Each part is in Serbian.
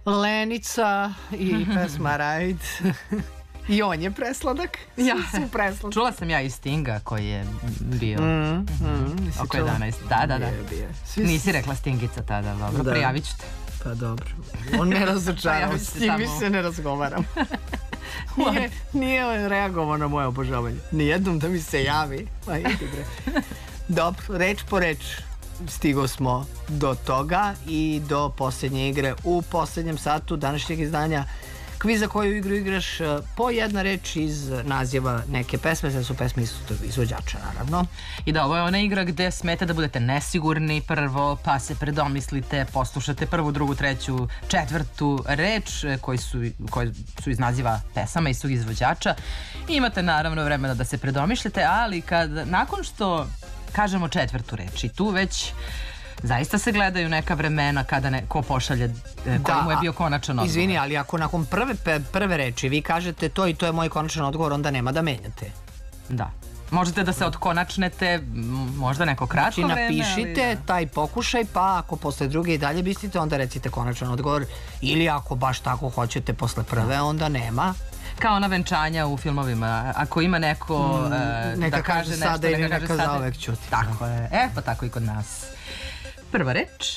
Lenica i pesma Ride. I on je presladak. Ja. Svi su presladak. Čula sam ja i Stinga koji je bio oko 11. Da. Bio. Nisi rekla Stingica tada, dobro, Da. prijavit ću te. Pa dobro. On me razočarao, Prijavit s se njim tamo. više ne razgovaram. Nije reagovao na moje obožavanje. Nijednom da mi se javi. Pa idi bre. Dobro, reč po reč stigo smo do toga i do posljednje igre u posljednjem satu današnjeg izdanja kviza. Koju igru igraš? Po jedna reč iz naziva neke pesme, sve su pesme istog izvođača, naravno. I da, ovo je ona igra gde smete da budete nesigurni prvo, pa se predomislite, poslušate prvu, drugu, treću, četvrtu reč koje su iz naziva pesama istog izvođača. I imate naravno vremena da se predomišljate, ali nakon što kažemo četvrtu reč i tu već zaista se gledaju neka vremena kada ko pošalje, koji mu je bio konačan odgovor. Izvini, ali ako nakon prve reči vi kažete to i to je moj konačan odgovor, onda nema da menjate. Da. Možete da se odkonačnete, možda neko kratko vreme. Znači napišite taj pokušaj, pa ako posle druge i dalje mislite, onda recite konačan odgovor. Ili ako baš tako hoćete posle prve, onda nema. Kao na venčanja u filmovima. Ako ima neko neka da kaže nešto, sada ili neka neka zauvek ćuti. Tako je. Pa tako i kod nas. Prva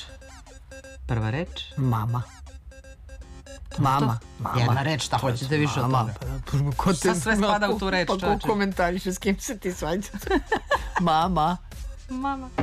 reč. Mama. Jedna reč, šta hoćete više od toga? Šta sve spada u tu reč, Pa ko čoveče? komentariše s kim se ti svađaš? Mama.